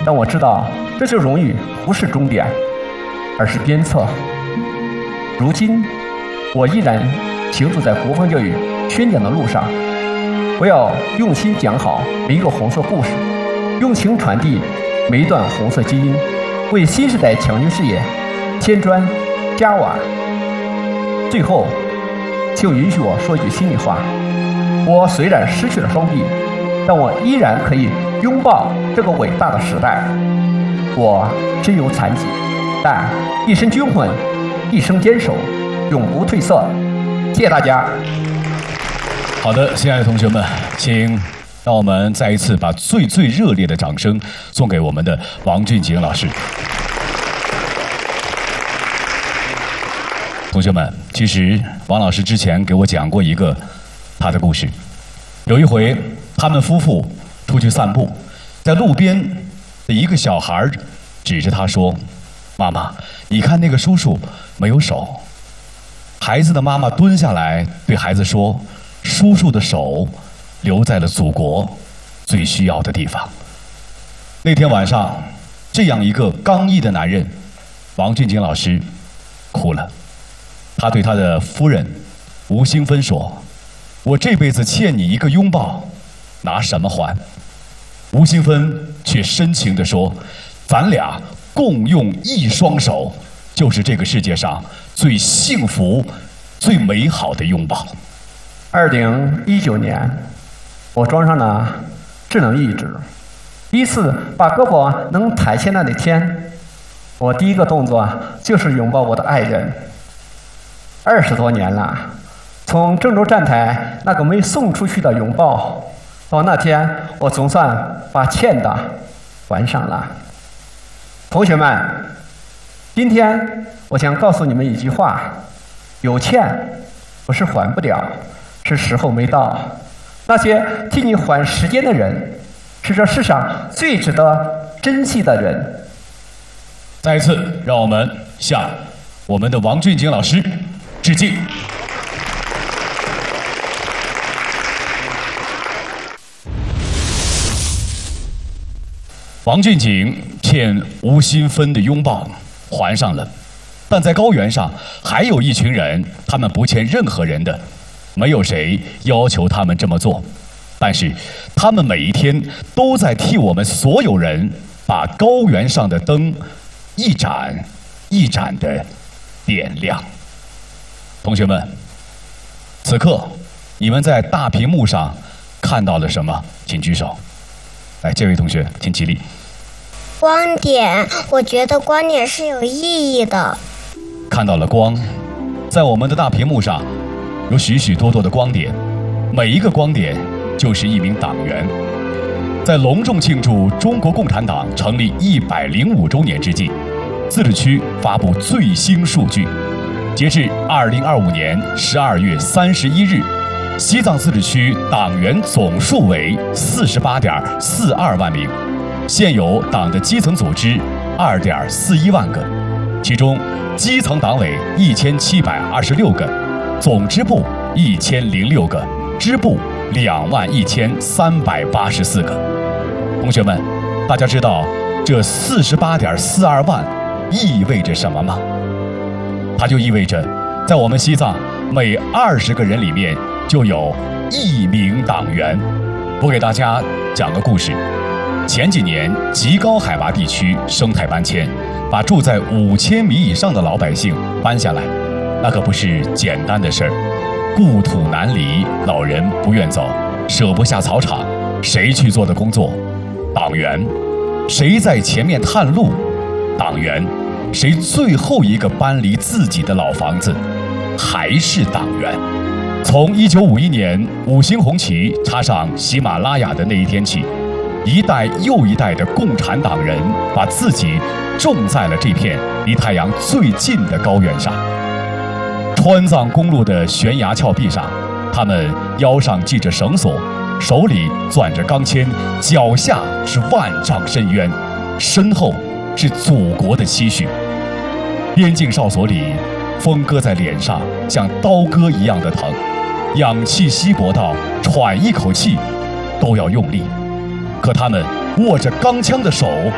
但我知道这就荣誉不是终点，而是鞭策。如今，我依然行走在国防教育宣讲的路上，我要用心讲好每一个红色故事，用情传递每一段红色基因，为新时代强军事业添砖加瓦。最后，请允许我说一句心里话：我虽然失去了双臂，但我依然可以拥抱这个伟大的时代。我身有残疾，但一身军魂，一生坚守，永不褪色。谢谢大家。 好的，亲爱的同学们，请让我们再一次把最热烈的掌声送给我们的王俊景老师。同学们，其实王老师之前给我讲过一个他的故事。有一回，他们夫妇出去散步，在路边的一个小孩指着他说：“妈妈，你看那个叔叔没有手。”孩子的妈妈蹲下来对孩子说：“叔叔的手留在了祖国最需要的地方。”那天晚上，这样一个刚毅的男人，王俊景老师哭了。他对他的夫人吴兴芬说：“我这辈子欠你一个拥抱，拿什么还？”吴兴芬却深情地说：“咱俩共用一双手，就是这个世界上最幸福、最美好的拥抱。 ”2019年，我装上了智能义肢，第一次把胳膊能抬起来那天，我第一个动作就是拥抱我的爱人。20多年了，从郑州站台那个没送出去的拥抱，到那天我总算把欠的还上了。同学们，今天我想告诉你们一句话：有欠不是还不了，是时候没到。那些替你还时间的人，是这世上最值得珍惜的人。 再一次，让我们向我们的王俊景老师致敬。王俊景欠吴新芬的拥抱还上了，但在高原上还有一群人，他们不欠任何人的，没有谁要求他们这么做，但是他们每一天都在替我们所有人把高原上的灯一盏一盏的点亮。同学们，此刻你们在大屏幕上看到了什么？请举手。来，这位同学请起立。 光点，我觉得光点是有意义的。 看到了光，在我们的大屏幕上有许许多多的光点，每一个光点就是一名党员。在隆重庆祝中国共产党成立105周年之际，自治区发布最新数据，截至2025年12月31日，西藏自治区党员总数为48.42万名，现有党的基层组织2.41万个，其中基层党委1726个，总支部1006个，支部21384个。同学们，大家知道这48.42万意味着什么吗？它就意味着，在我们西藏每20个人里面就有1名党员。我给大家讲个故事。前几年极高海拔地区生态搬迁，把住在5000米以上的老百姓搬下来，那可不是简单的事儿。故土难离，老人不愿走，舍不下草场，谁去做的工作？党员。谁在前面探路？党员。谁最后一个搬离自己的老房子？还是党员。从1951年5星红旗插上喜马拉雅的那一天起，一代又一代的共产党人把自己种在了这片离太阳最近的高原上。川藏公路的悬崖峭壁上，他们腰上系着绳索，手里攥着钢钎，脚下是万丈深渊，身后是祖国的期许。边境哨所里，风割在脸上，像刀割一样的疼，氧气稀薄到喘一口气都要用力。可他们握着钢枪的手